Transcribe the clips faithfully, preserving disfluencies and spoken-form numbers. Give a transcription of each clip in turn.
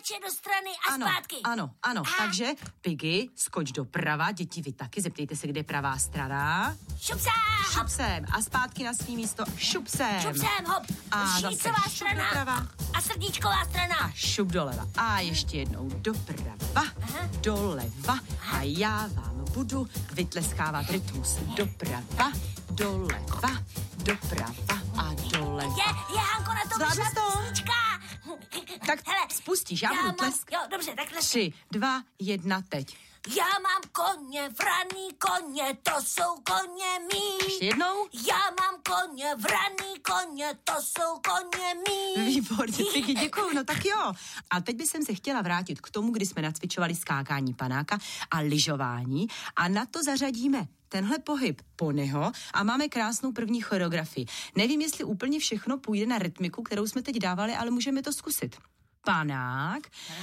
skáče do strany a ano, zpátky. Ano, ano, A... takže Piggy, skoč doprava, děti vy taky, zeptejte se, kde je pravá strana. Šupsem. Šupsem a zpátky na svý místo, šupsem. Šupsem, hop. A Žícová zase šup strana doprava. a srdíčková strana. A šup doleva. A ještě jednou doprava, Aha. doleva. A já vám budu vytleskávat rytmus. Doprava, doleva, doprava a doleva. Je, je, Hanko, na tom Zvládli vyšla to? písnička. Tak hele, spustíš, já, já budu mám, tlesk. Jo, dobře, takhle. Tři, dva, jedna, teď. Já mám koně, vraný koně, to jsou koně mý. Ještě jednou. Já mám koně, vraný koně, to jsou koně mý. Výborně, Piggy, děkuju, no tak jo. A teď bych se chtěla vrátit k tomu, kdy jsme nacvičovali skákání panáka a lyžování a na to zařadíme tenhle pohyb ponyho a máme krásnou první choreografii. Nevím, jestli úplně všechno půjde na rytmiku, kterou jsme teď dávali, ale můžeme to zkusit. Panák,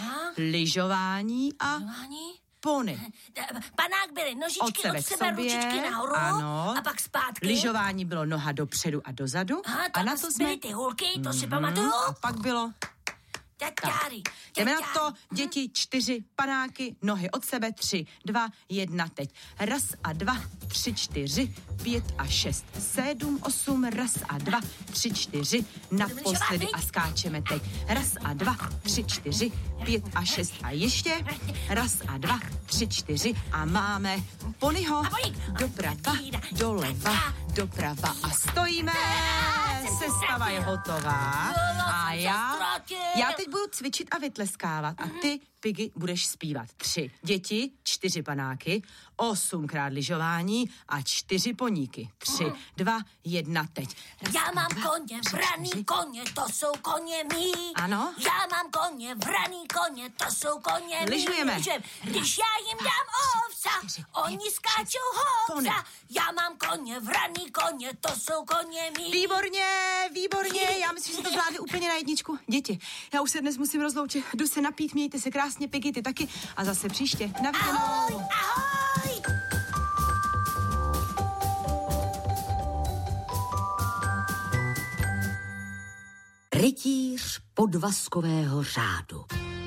lyžování a Lyžování? pony. Panák byly nožičky Od sebe, od k sebe sobě, ručičky nahoru ano. a pak zpátky. Lyžování bylo noha dopředu a dozadu. Aha, a na to jsme... byly ty hulky, to mm-hmm. si Mhm, pamatuju. A pak bylo... Ťaťáry, Jdeme na ťaťáry. to, děti, čtyři, panáky, nohy od sebe, tři, dva, jedna, teď. Raz a dva, tři, čtyři, pět a šest, sedm, osm, raz a dva, tři, čtyři, naposledy a skáčeme teď. Raz a dva, tři, čtyři, pět a šest a ještě. Raz a dva, tři, čtyři a máme ponyho. Doprava, doleva, doprava a stojíme. Sestava je hotová. A já, já teď budu cvičit a vytleskávat a ty, Piggy, budeš zpívat. Tři děti, čtyři panáky, osmkrát lyžování a čtyři poníky. Tři, dva, jedna, teď. Raz, Já mám dva, koně, tři, vraný čtyři. koně, to jsou koně mý. Ano. Já mám koně, vraný koně, to jsou koně mý. Lyžujeme. Lyžujem. Když já jim dám ovsa, oni skáčou Pony. hovsa. Já mám koně, vraný koně, to jsou koně mý. Výborně, výborně, já myslím, že to zvládli úplně na jedničku. Děti, já už se dnes musím rozloučit, jdu se napít, mějte se krásně, Piggy, ty taky a zase příště. Na viděnou. Ahoj, ahoj. Rytíř podvazkového řádu.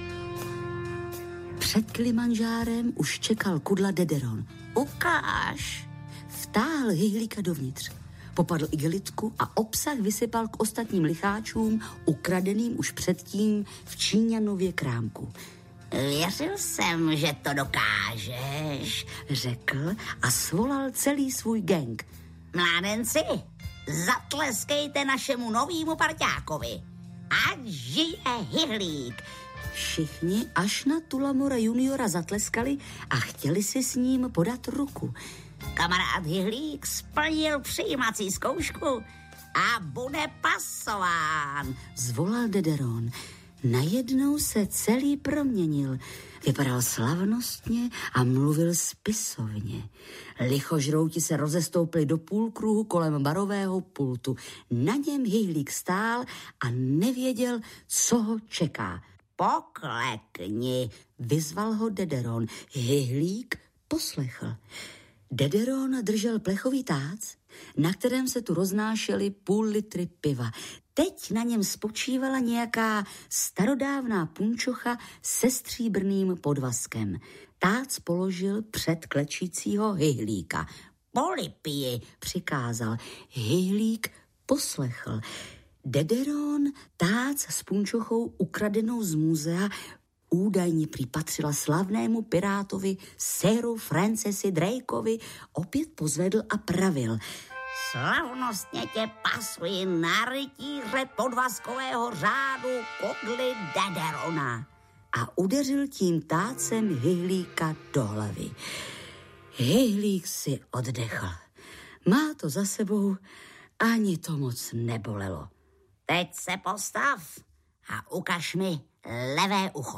Před Kilimanžárem už čekal kudla Dederon. Ukáž! Vtáhl Hyhlíka dovnitř. Popadl igelitku a obsah vysypal k ostatním licháčům, ukradeným už předtím v Číňanově krámku. Věřil jsem, že to dokážeš, řekl a svolal celý svůj gang. Mládenci, zatleskejte našemu novýmu parťákovi. Ať žije Hyhlík. Všichni až na Tulamora juniora zatleskali a chtěli si s ním podat ruku. Kamarád Hyhlík splnil přijímací zkoušku a bude pasován, zvolal Dederon. Najednou se celý proměnil. Vypadal slavnostně a mluvil spisovně. Lichožrouti se rozestoupili do půlkruhu kolem barového pultu. Na něm Hyhlík stál a nevěděl, co ho čeká. Poklekni, vyzval ho Dederon. Hyhlík poslechl. Dederon držel plechový tác, na kterém se tu roznášely půl litry piva. Teď na něm spočívala nějaká starodávná punčocha se stříbrným podvazkem. Tác položil před klečícího Hyhlíka. Polipii, přikázal. Hyhlík poslechl. Dederon tác s punčochou ukradenou z muzea údajně připatřila slavnému pirátovi Siru Francisi Drakeovi, opět pozvedl a pravil. Slavnostně tě pasuji na rytíře podvazkového řádu kudly Dederona. A udeřil tím tácem Hyhlíka do hlavy. Hyhlík si oddechl. Má to za sebou, ani to moc nebolelo. Teď se postav a ukaž mi levé ucho.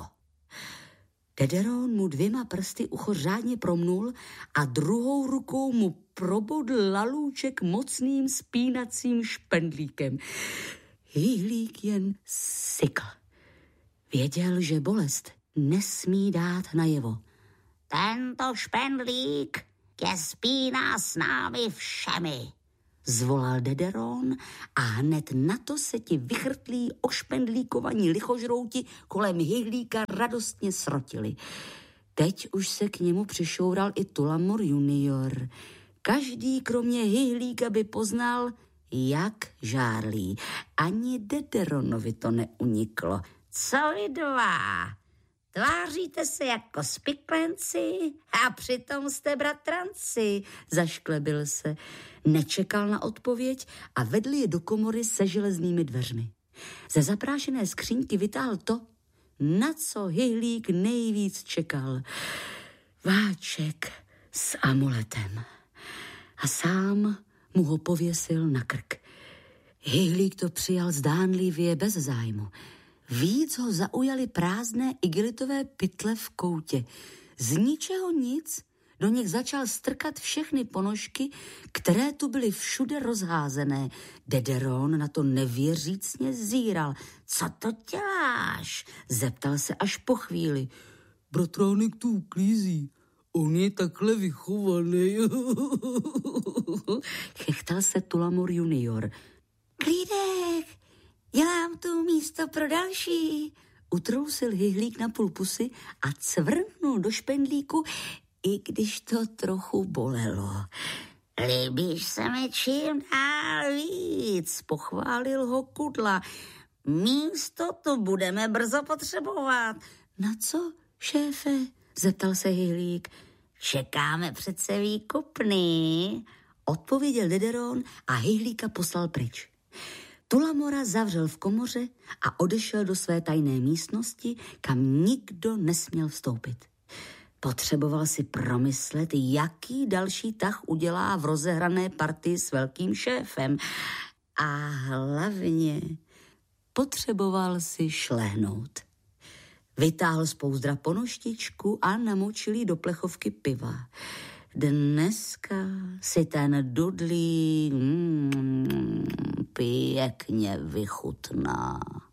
Dederon mu dvěma prsty ucho řádně promnul a druhou rukou mu probodl lalůček mocným spínacím špendlíkem. Hyhlík jen sykl. Věděl, že bolest nesmí dát najevo. Tento špendlík tě spíná s námi všemi, zvolal Dederon a hned na to se ti vychrtlí ošpendlíkovaní lichožrouti kolem Hyhlíka radostně srotili. Teď už se k němu přišoural i Tullamore junior. Každý kromě Hyhlíka by poznal, jak žárlí. Ani Dederonovi to neuniklo. Co vy dva? Tváříte se jako spiklenci a přitom jste bratranci, zašklebil se. Nečekal na odpověď a vedl je do komory se železnými dveřmi. Ze zaprášené skřínky vytáhl to, na co Hyhlík nejvíc čekal. Váček s amuletem. A sám mu ho pověsil na krk. Hyhlík to přijal zdánlivě bez zájmu. Víc ho zaujaly prázdné igelitové pytle v koutě. Z ničeho nic do nich začal strkat všechny ponožky, které tu byly všude rozházené. Dederon na to nevěřícně zíral. Co to děláš? Zeptal se až po chvíli. Bratránek tu uklízí. On je takhle vychovaný. Chechtal se Tullamore junior. Klídek, dělám tu místo pro další. Utrousil Hyhlík na půl pusy a cvrknul do špendlíku, i když to trochu bolelo. Líbíš se mi čím dál víc, pochválil ho Kudla. Místo to budeme brzo potřebovat. Na co, šéfe? Zeptal se Hyhlík. Čekáme přece výkupný, odpověděl Dederon a Hyhlíka poslal pryč. Tullamora zavřel v komoře a odešel do své tajné místnosti, kam nikdo nesměl vstoupit. Potřeboval si promyslet, jaký další tah udělá v rozehrané partii s velkým šéfem. A hlavně potřeboval si šlehnout. Vytáhl z pouzdra ponoštičku a namočil ji do plechovky piva. Dneska si ten dudlí mm, pěkně vychutná.